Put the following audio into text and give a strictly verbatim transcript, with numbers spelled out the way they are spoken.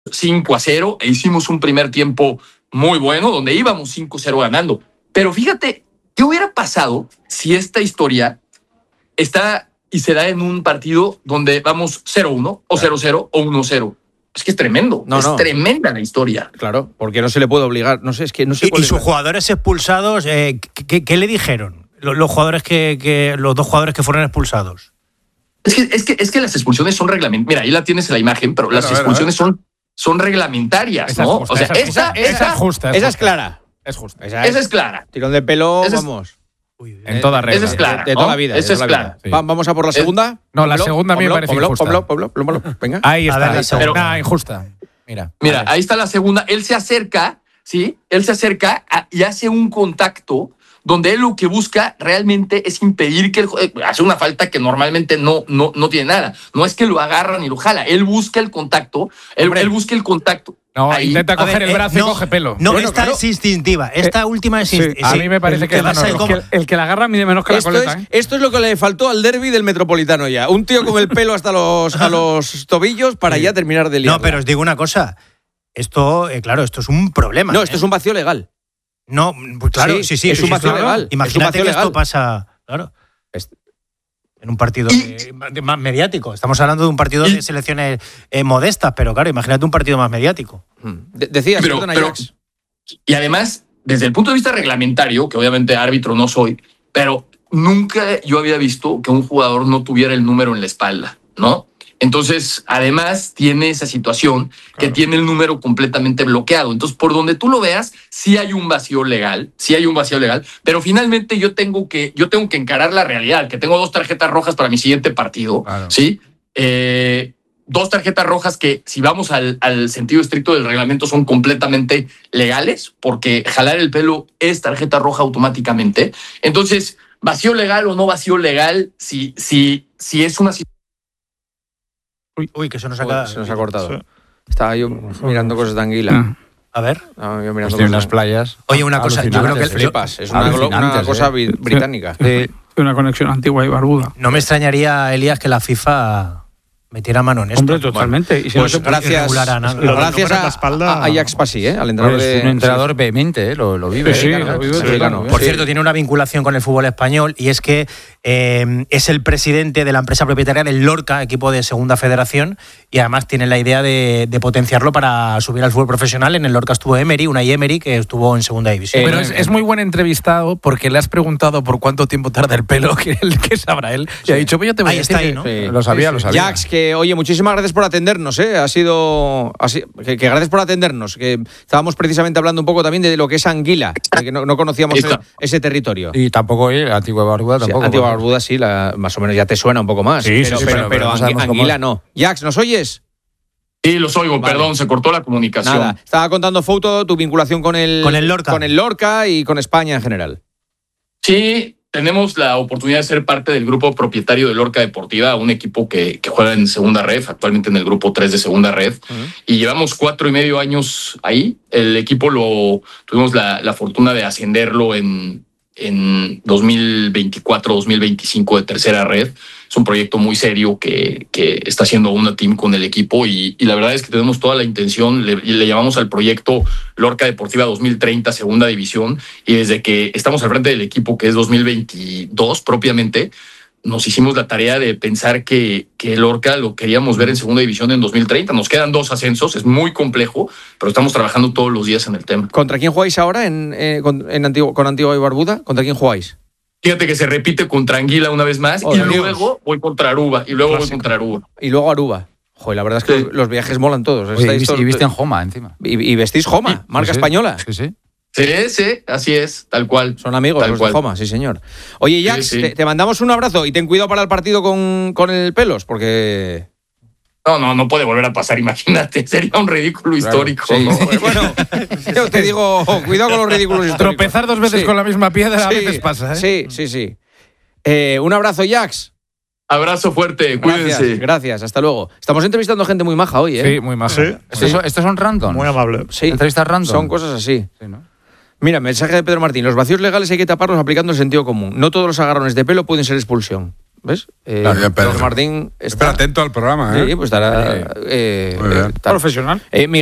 cinco a cero e hicimos un primer tiempo muy bueno, donde íbamos cinco cero ganando. Pero fíjate, ¿qué hubiera pasado si esta historia está y se da en un partido donde vamos cero uno o cero cero o uno cero? Es que es tremendo, no, es no. tremenda la historia. Claro, porque no se le puede obligar. No sé, es que no sé. Y, y sus es... jugadores expulsados, eh, ¿qué, ¿qué le dijeron? Los, los jugadores que, que los dos jugadores que fueron expulsados. Es que, es que, es que las expulsiones son reglamentarias. Mira, ahí la tienes en la imagen, pero las ver, expulsiones ver, ver. son son reglamentarias, esa ¿no? Justa, o sea, esa, esa, esa, esa, esa es justa. Esa, esa es clara. Es justa. Esa, esa es, es clara. Tirón de pelo, esa vamos. Es, en toda regla. Esa es clara. De, de toda la vida. Esa es clara. Sí. Vamos a por la segunda. No, la segunda a mí me parece pómelo, injusta. Pómelo, pómelo, pómelo, pómelo. Venga. Ahí está. A ver, ahí la está. segunda. Una injusta. Mira. Mira, ahí está la segunda. Él se acerca, ¿sí? Él se acerca a, y hace un contacto donde él lo que busca realmente es impedir que él hace una falta que normalmente no, no, no tiene nada. No es que lo agarra ni lo jala. Él busca el contacto. Él, él busca el contacto. No, ahí. Intenta coger ver, el brazo eh, no, y coge pelo. No, bueno, esta claro. es instintiva. Esta eh, última es sí, instintiva. A mí me parece el, que, es no, no, el, que el que la agarra mide menos que esto la coleta. Es, ¿eh? Esto es lo que le faltó al derbi del Metropolitano ya. Un tío con el pelo hasta los, a los tobillos para sí. ya terminar de liarla. No, pero os digo una cosa. Esto, eh, claro, esto es un problema. No, esto ¿eh? es un vacío legal. No, pues claro, sí, sí, sí es sí, un vacío claro. legal. Imagínate es un vacío que legal. esto pasa, claro, este. en un partido que, más mediático. Estamos hablando de un partido de selecciones eh, modestas, pero claro, imagínate un partido más mediático. De- decías, pero, perdona, pero, Ajax. Y además, desde el punto de vista reglamentario, que obviamente árbitro no soy, pero nunca yo había visto que un jugador no tuviera el número en la espalda, ¿no? Entonces, además, tiene esa situación claro. que tiene el número completamente bloqueado. Entonces, por donde tú lo veas, sí hay un vacío legal, sí hay un vacío legal, pero finalmente yo tengo que, yo tengo que encarar la realidad, que tengo dos tarjetas rojas para mi siguiente partido, claro. ¿sí? Eh, dos tarjetas rojas que, si vamos al, al sentido estricto del reglamento, son completamente legales, porque jalar el pelo es tarjeta roja automáticamente. Entonces, vacío legal o no vacío legal, si, si, si es una situación. Uy, uy, que se nos ha, se nos ha cortado. Sí. Estaba yo mirando cosas de Anguila. Mm. A ver. Estaba yo mirando pues en las playas. Oye, una cosa, yo creo que flipas. Es una, una cosa eh. británica. Sí. Una conexión antigua y barbuda. No me extrañaría, Elías, que la FIFA metiera mano en esto. Hombre, totalmente. Bueno, y si pues no gracias, a nada. gracias a, espalda, a Ajax Pasi, ¿eh? Al entrenador pues de... un entrenador vehemente, ¿eh? Lo, lo vive. Sí, sí, claro, lo vive. Sí, claro. Por Sí. cierto, tiene una vinculación con el fútbol español y es que eh, es el presidente de la empresa propietaria del Lorca, equipo de Segunda Federación, y además tiene la idea de, de potenciarlo para subir al fútbol profesional. En el Lorca estuvo Emery, Unai Emery, que estuvo en Segunda División. Eh, Pero es, es muy buen entrevistado porque le has preguntado por cuánto tiempo tarda el pelo, que, que sabrá él. Sí. Y ha dicho, pues yo te voy ahí a decir está ahí, que ¿no? Sí. Lo sabía, sí, sí. lo sabía. Jax, que oye, muchísimas gracias por atendernos, ¿eh? Ha sido... Ha sido que, que gracias por atendernos. Que estábamos precisamente hablando un poco también de lo que es Anguila, que no, no conocíamos el, ese territorio. Y tampoco, ¿eh? Antigua Barbuda tampoco. Sí, Antigua Barbuda sí, la, más o menos ya te suena un poco más. Sí, pero, sí, sí, pero, pero, pero Angu- Anguila no. Jax, ¿nos oyes? Sí, los oigo, vale. Perdón, se cortó la comunicación. Nada, estaba contando Fouto tu vinculación con el, con el Lorca. Con el Lorca y con España en general. Sí, tenemos la oportunidad de ser parte del grupo propietario de Lorca Deportiva, un equipo que, que juega en Segunda Red, actualmente en el grupo tres de Segunda Red, uh-huh. y llevamos cuatro y medio años ahí. El equipo lo tuvimos la, la fortuna de ascenderlo en, en dos mil veinticuatro dos mil veinticinco de Tercera Red. Es un proyecto muy serio que, que está haciendo una team con el equipo y, y la verdad es que tenemos toda la intención, le, le llamamos al proyecto Lorca Deportiva dos mil treinta Segunda División, y desde que estamos al frente del equipo, que es dos mil veintidós propiamente, nos hicimos la tarea de pensar que, que Lorca lo queríamos ver en Segunda División en dos mil treinta. Nos quedan dos ascensos, es muy complejo, pero estamos trabajando todos los días en el tema. ¿Contra quién jugáis ahora en, eh, con, en Antigua, con Antigua y Barbuda? ¿Contra quién jugáis? Fíjate que se repite contra Anguila una vez más, oh, y Dios. luego voy contra Aruba, y luego Clásico. voy contra Aruba. Y luego Aruba. Joder, la verdad es que sí. los, los viajes molan todos. Oye, y, viste, y viste en Joma encima. Y, y vestís Joma, sí, marca sí, española. Sí, sí. Sí, sí, así es, tal cual. Son amigos los de Joma, sí señor. Oye, Jax, sí, sí. Te, te mandamos un abrazo y ten cuidado para el partido con, con el Pelos, porque... No, no, no puede volver a pasar, imagínate. Sería un ridículo claro, histórico. Sí, ¿no? sí. Bueno, yo te digo, cuidado con los ridículos históricos. Tropezar dos veces sí. con la misma piedra sí. a veces pasa, ¿eh? Sí, sí, sí. Eh, un abrazo, Jax. Abrazo fuerte, cuídense. Gracias, gracias, hasta luego. Estamos entrevistando gente muy maja hoy, ¿eh? Sí, muy maja. Sí, ¿Estos, sí. Son, ¿Estos son random? Muy amable. Sí. ¿Entrevistas random? Son cosas así. Sí, ¿no? Mira, mensaje de Pedro Martín. Los vacíos legales hay que taparlos aplicando el sentido común. No todos los agarrones de pelo pueden ser expulsión. ¿Ves? Eh, Claro, espera, Jorge Martín está... Espera, atento al programa, ¿eh? Sí, pues estará... Sí. Eh, Muy bien. eh, tal. Profesional. Eh,